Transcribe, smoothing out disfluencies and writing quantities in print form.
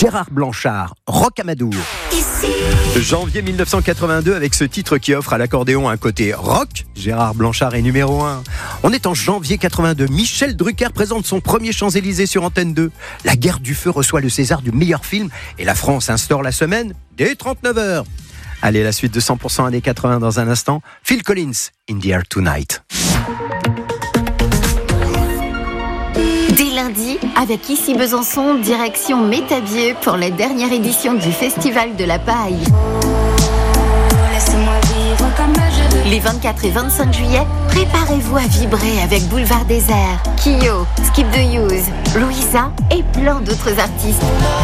Gérard Blanchard, Rocamadour. Janvier 1982 avec ce titre qui offre à l'accordéon un côté rock. Gérard Blanchard est numéro 1. On est en janvier 82. Michel Drucker présente son premier Champs-Élysées sur Antenne 2. La Guerre du Feu reçoit le César du meilleur film et la France instaure la semaine dès 39h. Allez, la suite de 100% années 80 dans un instant. Phil Collins, In the Air Tonight. Dès lundi, avec Ici Besançon, direction Métabieu pour la dernière édition du Festival de la Paille. Les 24 et 25 juillet, préparez-vous à vibrer avec Boulevard Désert, Kyo, Skip the Use, Louisa et plein d'autres artistes.